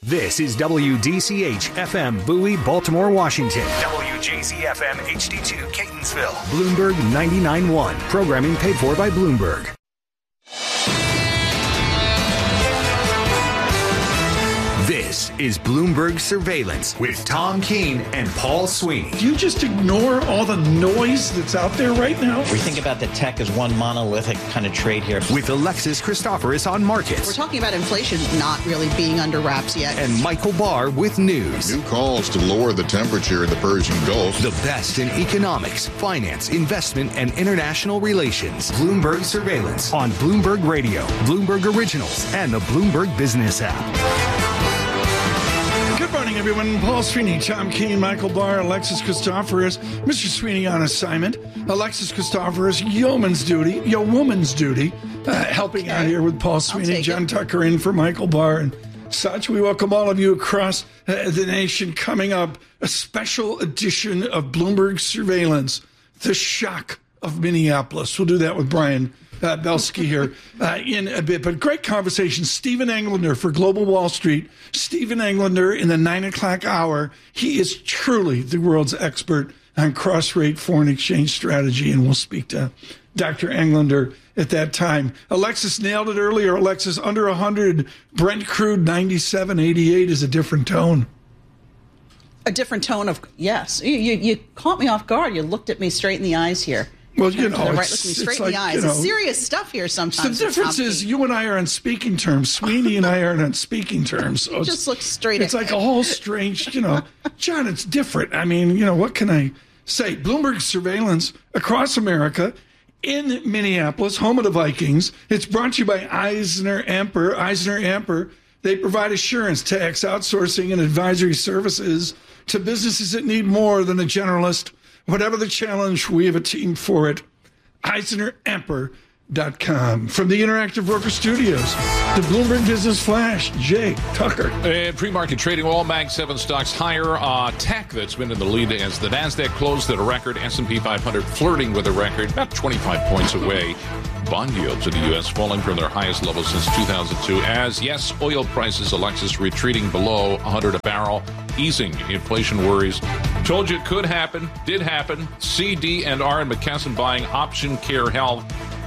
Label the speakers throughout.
Speaker 1: This is WDCH FM Bowie, Baltimore, Washington. WJZ FM HD2 Catonsville. Bloomberg 99.1. Programming paid for by Bloomberg. This is Bloomberg Surveillance with Tom Keene and Paul Sweeney.
Speaker 2: Do you just ignore all the noise that's out there right now?
Speaker 3: We think about the tech as one monolithic kind of trade here.
Speaker 1: With Alexis Christoforous on markets.
Speaker 4: We're talking about inflation not really being under wraps yet.
Speaker 1: And Michael Barr with news.
Speaker 5: New calls to lower the temperature in the Persian Gulf.
Speaker 1: The best in economics, finance, investment, and international relations. Bloomberg Surveillance on Bloomberg Radio, Bloomberg Originals, and the Bloomberg Business app.
Speaker 2: Good morning, everyone. Paul Sweeney, Tom Keene, Michael Barr, Alexis Christoforous. Mr. Sweeney on assignment. Alexis Christoforous, yeoman's duty, helping out here with Paul Sweeney, John Tucker in for Michael Barr and such. We welcome all of you across the nation. Coming up, a special edition of Bloomberg Surveillance, the shock of Minneapolis. We'll do that with Brian Belsky here in a bit. But great conversation. Stephen Englander for Global Wall Street. Stephen Englander in the 9 o'clock hour. He is truly the world's expert on cross-rate foreign exchange strategy, and we'll speak to Dr. Englander at that time. Alexis nailed it earlier. Alexis, under 100, Brent crude 97.88 is a different tone.
Speaker 4: A different tone of, yes. You caught me off guard. You looked at me straight in the eyes here.
Speaker 2: Well, you know,
Speaker 4: look me straight in the eyes. It's serious stuff here sometimes.
Speaker 2: The difference is you and I are on speaking terms. Sweeney and I aren't on speaking terms. So
Speaker 4: just look straight at me.
Speaker 2: It's like a whole strange, John, it's different. I mean, what can I say? Bloomberg Surveillance across America in Minneapolis, home of the Vikings. It's brought to you by Eisner Amper. Eisner Amper, they provide assurance, tax, outsourcing, and advisory services to businesses that need more than a generalist. Whatever the challenge, we have a team for it. EisnerAmper.com. From the Interactive Broker Studios, the Bloomberg Business Flash, Jay Tucker.
Speaker 6: And pre-market trading, all Mag 7 stocks higher. Tech that's been in the lead as the NASDAQ closed at a record. S&P 500 flirting with a record, about 25 points away. Bond yields in the U.S. falling from their highest level since 2002. As, yes, oil prices, Alexis, retreating below 100 a barrel, easing inflation worries. Told you it could happen, did happen. CD&R and McKesson buying Option Care Health,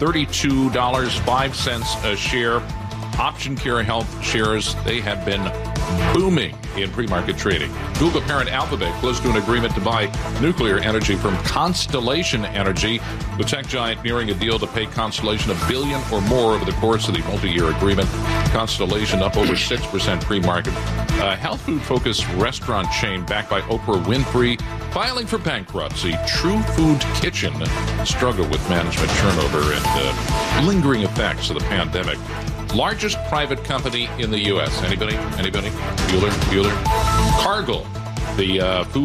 Speaker 6: $32.05 a share. Option Care Health shares, they have been booming in pre-market trading. Google parent Alphabet close to an agreement to buy nuclear energy from Constellation Energy. The tech giant nearing a deal to pay Constellation $1 billion or more over the course of the multi-year agreement. Constellation up over 6% pre-market. Health food-focused restaurant chain backed by Oprah Winfrey filing for bankruptcy. True Food Kitchen struggle with management turnover and lingering effects of the pandemic. Largest private company in the U.S. Anybody? Bueller? Cargill, the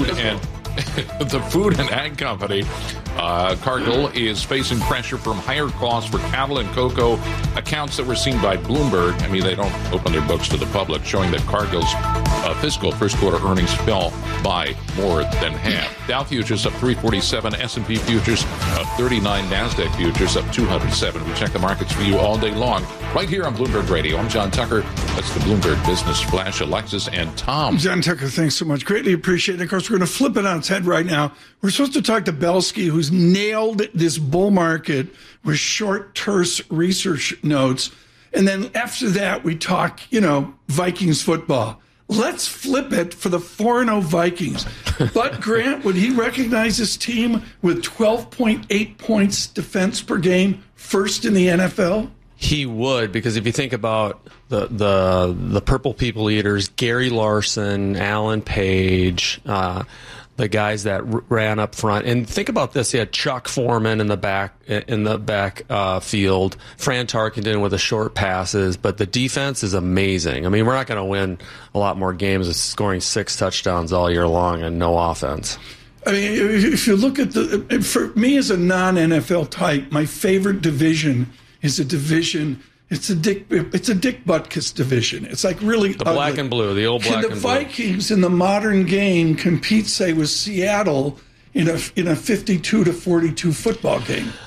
Speaker 6: food and ag company. Cargill is facing pressure from higher costs for cattle and cocoa. Accounts that were seen by Bloomberg, they don't open their books to the public, showing that Cargill's fiscal first quarter earnings fell by more than half. Dow futures up 347, S&P futures up 39, NASDAQ futures up 207. We check the markets for you all day long, right here on Bloomberg Radio. I'm John Tucker. That's the Bloomberg Business Flash. Alexis and Tom.
Speaker 2: John Tucker, thanks so much. Greatly appreciate it. Of course, we're going to flip it on its head right now. We're supposed to talk to Belsky, who's nailed this bull market with short, terse research notes. And then after that, we talk, Vikings football. Let's flip it for the 4-0 Vikings. But Grant, would he recognize his team with 12.8 points defense per game, first in the NFL?
Speaker 7: He would, because if you think about the Purple People Eaters, Gary Larson, Alan Page, the guys that ran up front, and think about this: he had Chuck Foreman in the back field, Fran Tarkenton with the short passes, but the defense is amazing. We're not going to win a lot more games with scoring 6 touchdowns all year long and no offense.
Speaker 2: If you look at for me as a non-NFL type, my favorite division is a division. It's a Dick Butkus division. It's like really
Speaker 7: the black and blue, the old black and blue.
Speaker 2: Can the Vikings in the modern game compete, say, with Seattle in a 52-42 football game?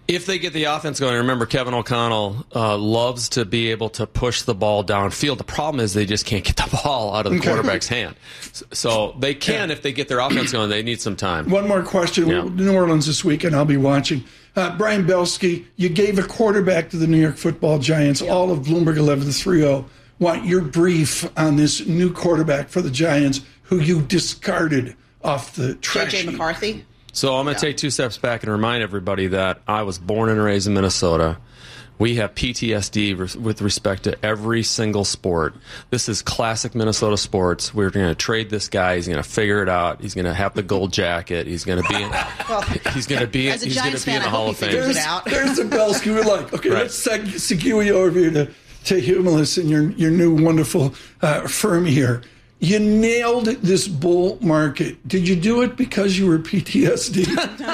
Speaker 7: If they get the offense going, remember Kevin O'Connell loves to be able to push the ball downfield. The problem is they just can't get the ball out of the quarterback's hand. So they can if they get their offense going. They need some time.
Speaker 2: One more question. Yeah. New Orleans this weekend, I'll be watching. Brian Belsky, you gave a quarterback to the New York Football Giants, all of Bloomberg 1130. Want your brief on this new quarterback for the Giants who you discarded off the trash
Speaker 4: J.J. McCarthy?
Speaker 7: So I'm going to take 2 steps back and remind everybody that I was born and raised in Minnesota. We have PTSD with respect to every single sport. This is classic Minnesota sports. We're going to trade this guy. He's going to figure it out. He's going to have the gold jacket. He's going to be in, he's going to be in the Hall of Fame.
Speaker 2: There's the Belsky we like. Okay, right. Let's segue you over here to Humulus and your new wonderful firm here. You nailed this bull market. Did you do it because you were PTSD?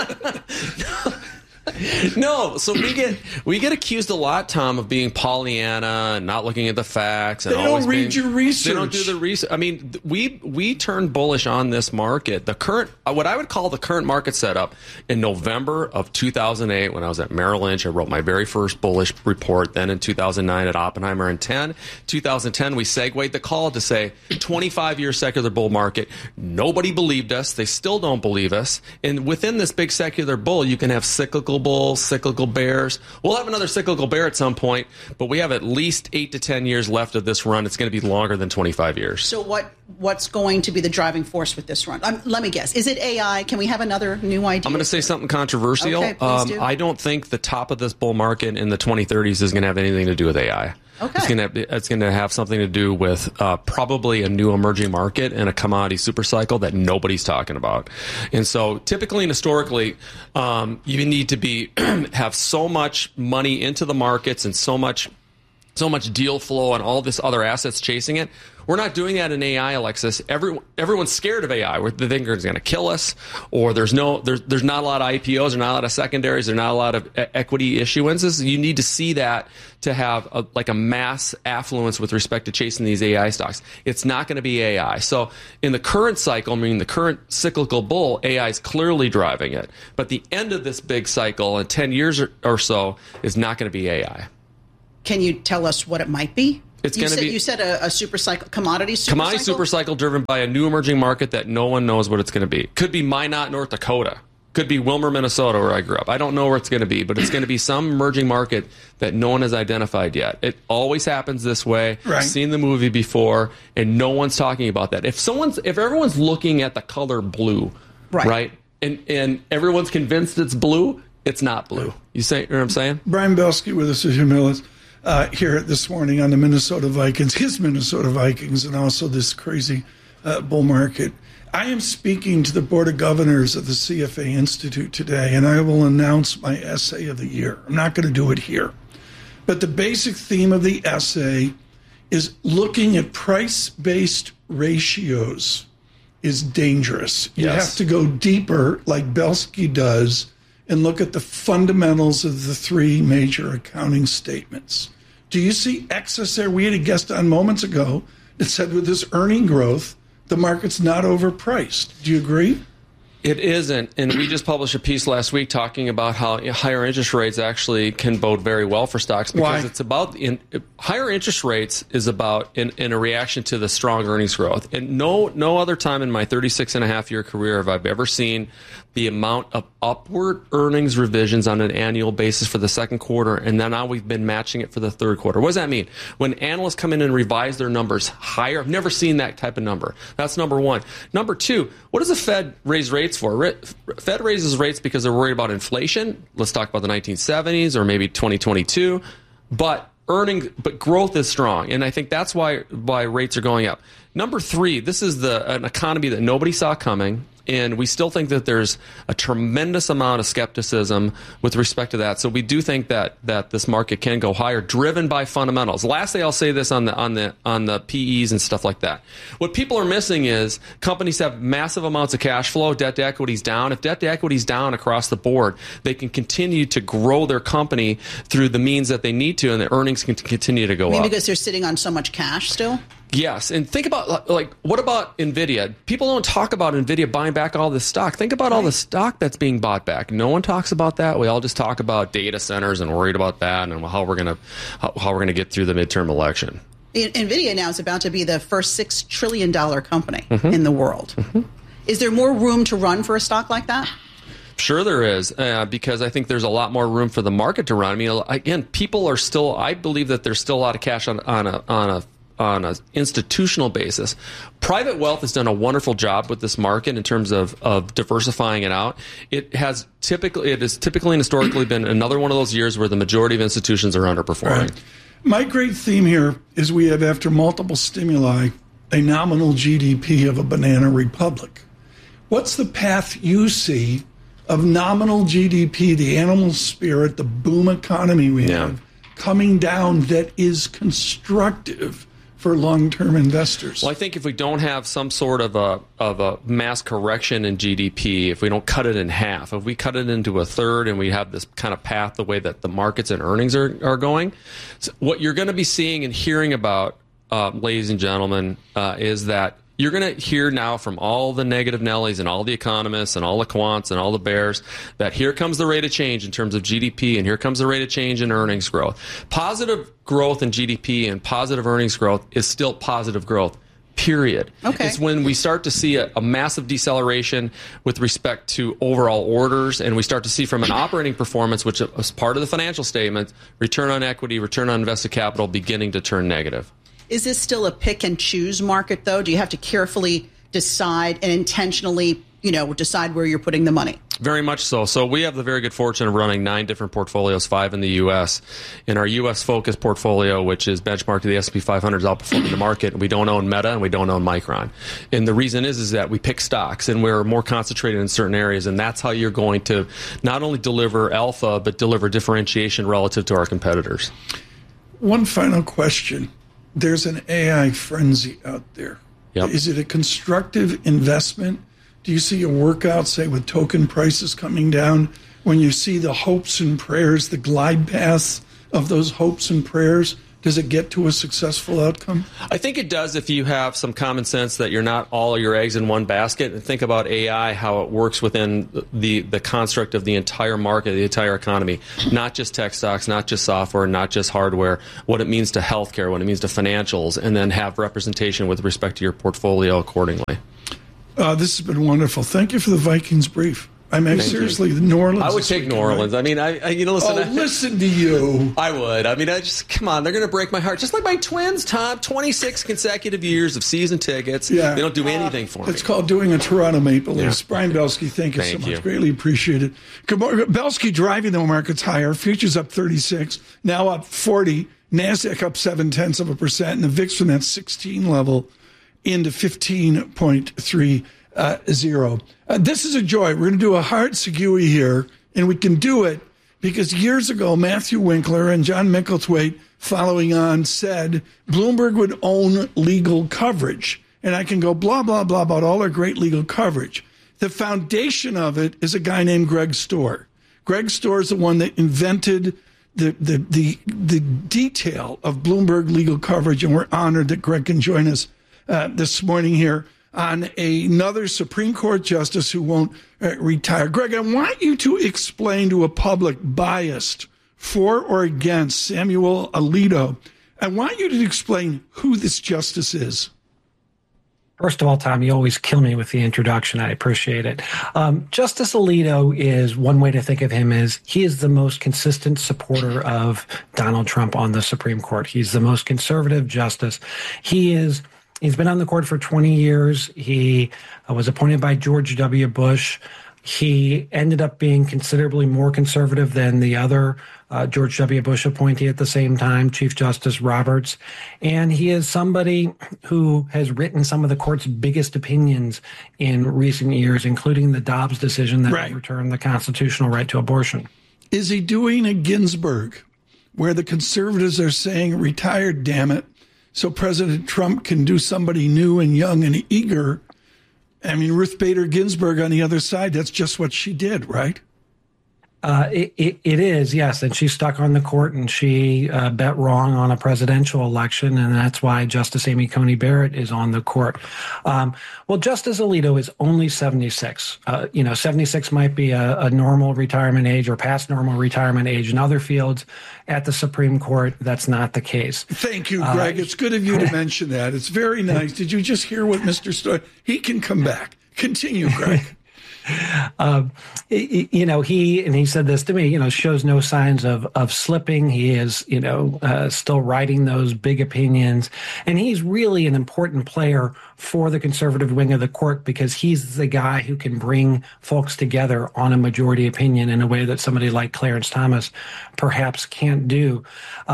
Speaker 7: No. So we get accused a lot, Tom, of being Pollyanna and not looking at the facts. And
Speaker 2: they don't read your research.
Speaker 7: They don't do the research. I mean, we turned bullish on this market. The current, what I would call the current market setup, in November of 2008, when I was at Merrill Lynch, I wrote my very first bullish report. Then in 2009 at Oppenheimer, in 2010, we segued the call to say 25-year secular bull market. Nobody believed us. They still don't believe us. And within this big secular bull, you can have cyclical bulls, cyclical bears. We'll have another cyclical bear at some point, but we have at least 8 to 10 years left of this run. It's going to be longer than 25 years.
Speaker 4: So what's going to be the driving force with this run? Let me guess. Is it AI? Can we have another new idea?
Speaker 7: I'm going to say something controversial.
Speaker 4: Okay, please do.
Speaker 7: I don't think the top of this bull market in the 2030s is going to have anything to do with AI.
Speaker 4: Okay.
Speaker 7: It's going to have something to do with probably a new emerging market and a commodity super cycle that nobody's talking about. And so typically and historically, you need to have so much money into the markets and so much deal flow and all this other assets chasing it. We're not doing that in AI, Alexis. Everyone's scared of AI. They think it's going to kill us, or there's not a lot of IPOs, there's not a lot of secondaries, there's not a lot of equity issuances. You need to see that to have a mass affluence with respect to chasing these AI stocks. It's not going to be AI. So in the current cycle, meaning the current cyclical bull, AI is clearly driving it. But the end of this big cycle in 10 years or so is not going to be AI.
Speaker 4: Can you tell us what it might be?
Speaker 7: You
Speaker 4: said a super cycle, commodity super cycle?
Speaker 7: Commodity super cycle driven by a new emerging market that no one knows what it's going to be. Could be Minot, North Dakota. Could be Wilmer, Minnesota, where I grew up. I don't know where it's going to be, but it's going to be some emerging market that no one has identified yet. It always happens this way.
Speaker 2: Right.
Speaker 7: I've seen the movie before, and no one's talking about that. If everyone's looking at the color blue, right? And everyone's convinced it's blue, it's not blue. You know what I'm saying?
Speaker 2: Brian Belsky with us at Humulus. Here this morning on the Minnesota Vikings, his Minnesota Vikings, and also this crazy bull market. I am speaking to the Board of Governors of the CFA Institute today, and I will announce my essay of the year. I'm not going to do it here. But the basic theme of the essay is looking at price-based ratios is dangerous. You have to go deeper, like Belsky does, and look at the fundamentals of the 3 major accounting statements. Do you see excess there? We had a guest on moments ago that said with this earning growth, the market's not overpriced. Do you agree?
Speaker 7: It isn't, and we just published a piece last week talking about how higher interest rates actually can bode very well for stocks because it's about higher interest rates is about in a reaction to the strong earnings growth. And no other time in my 36-and-a-half-year career have I ever seen the amount of upward earnings revisions on an annual basis for the second quarter, and then now we've been matching it for the third quarter. What does that mean? When analysts come in and revise their numbers higher, I've never seen that type of number. That's number one. Number two, what does the Fed raise rates for? Fed raises rates because they're worried about inflation. Let's talk about the 1970s or maybe 2022. But growth is strong, and I think that's why rates are going up. Number three, this is an economy that nobody saw coming. And we still think that there's a tremendous amount of skepticism with respect to that. So we do think that this market can go higher, driven by fundamentals. Lastly, I'll say this on the PEs and stuff like that. What people are missing is companies have massive amounts of cash flow. Debt to equity is down. If debt to equity is down across the board, they can continue to grow their company through the means that they need to, and the earnings can continue to go up.
Speaker 4: Because they're sitting on so much cash still?
Speaker 7: Yes, and think about, like, what about NVIDIA? People don't talk about NVIDIA buying back all this stock. Think about all the stock that's being bought back. No one talks about that. We all just talk about data centers and worried about that and how we're gonna get through the midterm election.
Speaker 4: NVIDIA now is about to be the first $6 trillion company in the world. Is there more room to run for a stock like that?
Speaker 7: Sure there is, because I think there's a lot more room for the market to run. I mean, again, people are still, I believe that there's still a lot of cash on an institutional basis. Private wealth has done a wonderful job with this market in terms of diversifying it out. It has typically and historically been another one of those years where the majority of institutions are underperforming.
Speaker 2: Right. My great theme here is we have, after multiple stimuli, a nominal GDP of a banana republic. What's the path you see of nominal GDP, the animal spirit, the boom economy we have, coming down that is constructive for long-term investors?
Speaker 7: Well, I think if we don't have some sort of a mass correction in GDP, if we don't cut it in half, if we cut it into a third and we have this kind of path the way that the markets and earnings are going, so what you're going to be seeing and hearing about, ladies and gentlemen, is that you're going to hear now from all the negative Nellies and all the economists and all the quants and all the bears that here comes the rate of change in terms of GDP and here comes the rate of change in earnings growth. Positive growth in GDP and positive earnings growth is still positive growth, period.
Speaker 4: Okay.
Speaker 7: It's when we start to see a massive deceleration with respect to overall orders, and we start to see from an operating performance, which is part of the financial statement, return on equity, return on invested capital beginning to turn negative.
Speaker 4: Is this still a pick and choose market, though? Do you have to carefully decide and intentionally, decide where you're putting the money?
Speaker 7: Very much so. So we have the very good fortune of running 9 different portfolios, 5 in the U.S. In our U.S.-focused portfolio, which is benchmarked to the S&P 500, is outperforming the market. We don't own Meta and we don't own Micron. And the reason is that we pick stocks and we're more concentrated in certain areas, and that's how you're going to not only deliver alpha, but deliver differentiation relative to our competitors.
Speaker 2: One final question. There's an AI frenzy out there.
Speaker 7: Yep.
Speaker 2: Is it a constructive investment? Do you see a workout, say, with token prices coming down, when you see the hopes and prayers, the glide paths of those hopes and prayers? Does it get to a successful outcome?
Speaker 7: I think it does if you have some common sense that you're not all of your eggs in one basket. And think about AI, how it works within the construct of the entire market, the entire economy, not just tech stocks, not just software, not just hardware, what it means to healthcare, what it means to financials, and then have representation with respect to your portfolio accordingly.
Speaker 2: This has been wonderful. Thank you for the Vikings brief. I mean, seriously, New Orleans.
Speaker 7: I would take New Orleans. I mean, listen.
Speaker 2: Listen to you.
Speaker 7: I would. I mean, come on. They're going to break my heart. Just like my Twins, Tom. 26 consecutive years of season tickets. Yeah. They don't do anything for me.
Speaker 2: It's called doing a Toronto Maple Leafs. Yeah. Brian Belsky, thank you so much. Greatly appreciate it. Good morning. Belsky driving the markets higher. Futures up 36, now up 40. NASDAQ up 0.7%, and the VIX from that 16 level into 15.30. This is a joy. We're going to do a hard Segui here, and we can do it because years ago, Matthew Winkler and John Micklethwaite, following on, said Bloomberg would own legal coverage. And I can go blah, blah, blah about all our great legal coverage. The foundation of it is a guy named Greg Storr. Greg Storr is the one that invented the detail of Bloomberg legal coverage, and we're honored that Greg can join us this morning here on another Supreme Court justice who won't retire. Greg, I want you to explain to a public biased for or against Samuel Alito. I want you to explain who this justice is.
Speaker 8: First of all, Tom, you always kill me with the introduction. I appreciate it. Justice Alito is, one way to think of him is he is the most consistent supporter of Donald Trump on the Supreme Court. He's the most conservative justice. He's been on the court for 20 years. He was appointed by George W. Bush. He ended up being considerably more conservative than the other George W. Bush appointee at the same time, Chief Justice Roberts. And he is somebody who has written some of the court's biggest opinions in recent years, including the Dobbs decision that overturned the constitutional right to abortion.
Speaker 2: Is he doing a Ginsburg, where the conservatives are saying, retire, damn it, so President Trump can do somebody new and young and eager? I mean, Ruth Bader Ginsburg on the other side, that's just what she did, right?
Speaker 8: It is, yes. And she's stuck on the court, and she bet wrong on a presidential election, and that's why Justice Amy Coney Barrett is on the court. Well, Justice Alito is only 76. 76 might be a normal retirement age or past normal retirement age in other fields. At the Supreme Court, that's not the case.
Speaker 2: Thank you, Greg. It's good of you to mention that. It's very nice. Did you just hear what Mr. Story? He can come back. Continue, Greg. He said this to me, shows no signs of slipping. He is, still writing those big opinions. And he's really an important player for the conservative wing of the court because he's the guy who can bring folks together on a majority opinion in a way that somebody like Clarence Thomas perhaps can't do.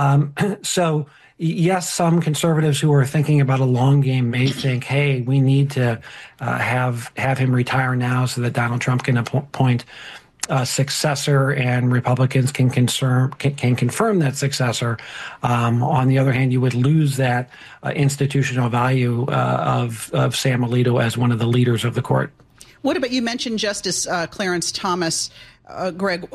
Speaker 2: So yes, some conservatives who are thinking about a long game may think, hey, we need to have him retire now so that Donald Trump can appoint a successor and Republicans can confirm that successor. On the other hand, you would lose that institutional value of Sam Alito as one of the leaders of the court.
Speaker 4: What about, you mentioned Justice Clarence Thomas, Greg,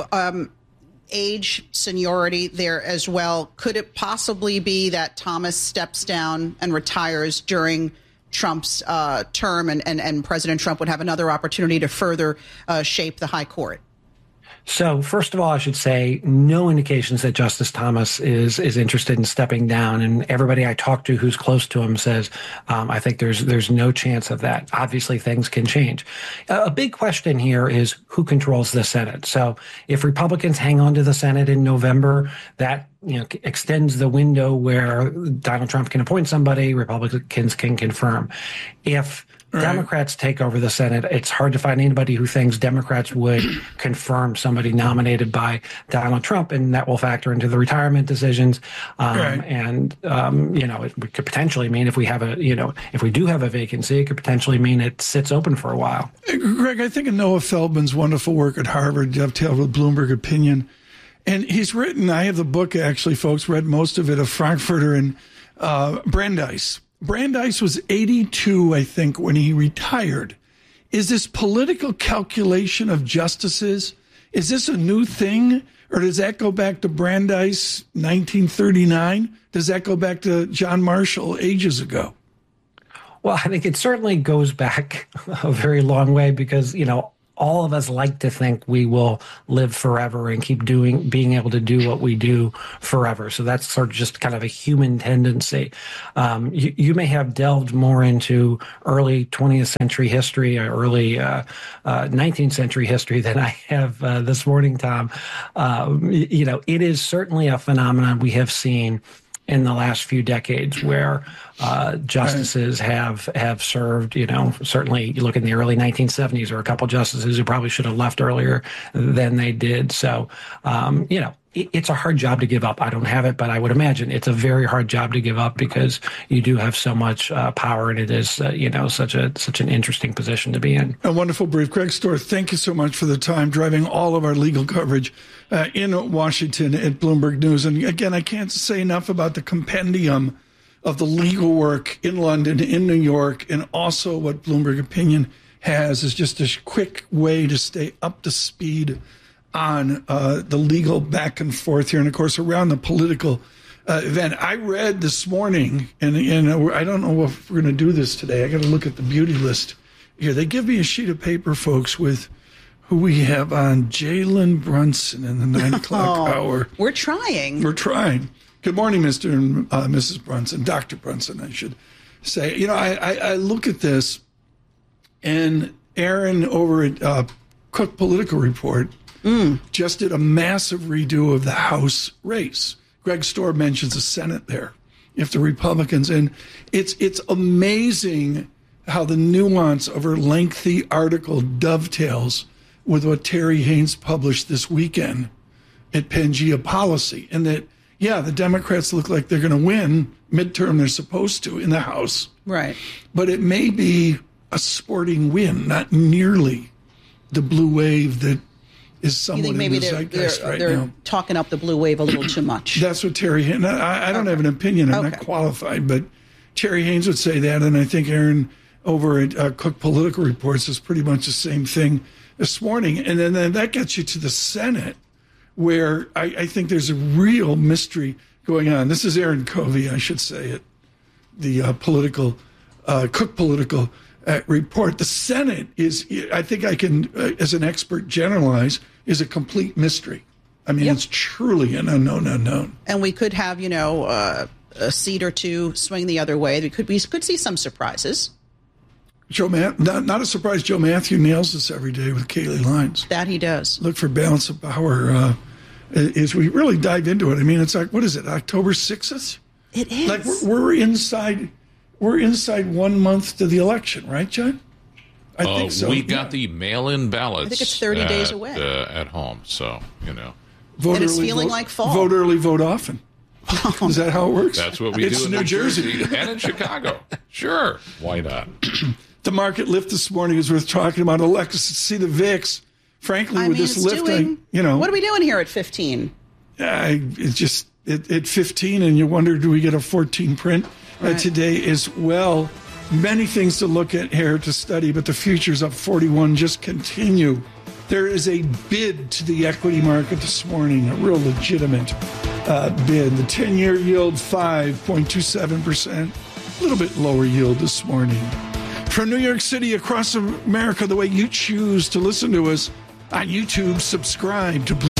Speaker 4: age, seniority there as well. Could it possibly be that Thomas steps down and retires during Trump's term and President Trump would have another opportunity to further shape the high court?
Speaker 8: So first of all, I should say no indications that Justice Thomas is interested in stepping down. And everybody I talk to who's close to him says, I think there's no chance of that. Obviously, things can change. A big question here is who controls the Senate. So if Republicans hang on to the Senate in November, that extends the window where Donald Trump can appoint somebody, Republicans can confirm. If Democrats take over the Senate, it's hard to find anybody who thinks Democrats would confirm somebody nominated by Donald Trump, and that will factor into the retirement decisions. And it could potentially mean if we do have a vacancy, it could potentially mean it sits open for a while.
Speaker 2: Greg, I think of Noah Feldman's wonderful work at Harvard, dovetailed with Bloomberg Opinion. And he's written, I have the book actually, folks, read most of it, of Frankfurter and Brandeis. Brandeis was 82, I think, when he retired. Is this political calculation of justices, is this a new thing? Or does that go back to Brandeis, 1939? Does that go back to John Marshall ages ago?
Speaker 8: Well, I think it certainly goes back a very long way because, all of us like to think we will live forever and keep being able to do what we do forever. So that's sort of just kind of a human tendency. You may have delved more into early 20th century history or early 19th century history than I have this morning, Tom. It is certainly a phenomenon we have seen in the last few decades where justices have served, certainly you look in the early 1970s, or a couple justices who probably should have left earlier than they did. So, it's a hard job to give up. I don't have it, but I would imagine it's a very hard job to give up because you do have so much power, and it is, such an interesting position to be in.
Speaker 2: A wonderful brief. Greg Stohr, thank you so much for the time driving all of our legal coverage in Washington at Bloomberg News. And again, I can't say enough about the compendium of the legal work in London, in New York, and also what Bloomberg Opinion has is just a quick way to stay up to speed on the legal back and forth here, and of course around the political event. I read this morning, and I don't know if we're going to do this today. I got to look at the beauty list here. They give me a sheet of paper, folks, with who we have on: Jalen Brunson in the 9 o'clock hour.
Speaker 4: We're trying.
Speaker 2: Good morning, Mr. and Mrs. Brunson, Dr. Brunson, I should say. I look at this, and Aaron over at Cook Political Report just did a massive redo of the House race. Greg Stohr mentions the Senate there. If the Republicans, and it's amazing how the nuance of her lengthy article dovetails with what Terry Haynes published this weekend at Pangea Policy, and that, the Democrats look like they're going to win midterm. They're supposed to in the House.
Speaker 4: Right.
Speaker 2: But it may be a sporting win, not nearly the blue wave that is somewhat in the zeitgeist right now.
Speaker 4: They're talking up the blue wave a little too much.
Speaker 2: That's what Terry Haynes, I don't have an opinion. I'm not qualified, but Terry Haynes would say that. And I think Aaron over at Cook Political Reports is pretty much the same thing this morning. And then that gets you to the Senate. where I think there's a real mystery going on. This is Aaron Covey, I should say it, the Cook Political report. The Senate is, I think I can, as an expert, generalize, is a complete mystery. I mean, It's truly an unknown.
Speaker 4: And we could have, a seat or two swing the other way. We could see some surprises.
Speaker 2: Not a surprise. Joe Matthew nails this every day with Kaylee Lines.
Speaker 4: That he does.
Speaker 2: Look for balance of power as we really dive into it. I mean, it's like, what is it, October 6th?
Speaker 4: It is.
Speaker 2: Like we're inside 1 month to the election, right, John? I think so.
Speaker 6: We got the mail-in ballots.
Speaker 4: I think it's 30 days away.
Speaker 6: At home, so,
Speaker 2: Vote
Speaker 4: and it's
Speaker 2: early,
Speaker 4: feeling like fall.
Speaker 2: Vote early, vote often. Is that how it works?
Speaker 6: That's what we do in
Speaker 2: New Jersey
Speaker 6: and in Chicago. Sure, why not?
Speaker 2: The market lift this morning is worth talking about. Alexa, see the VIX. Frankly, with this lifting,
Speaker 4: what are we doing here at 15?
Speaker 2: It's just at 15, and you wonder, do we get a 14 print today as well? Many things to look at here to study, but the futures up 41 just continue. There is a bid to the equity market this morning, a real legitimate bid. The 10-year yield 5.27%, a little bit lower yield this morning. From New York City across America, the way you choose to listen to us on YouTube, subscribe to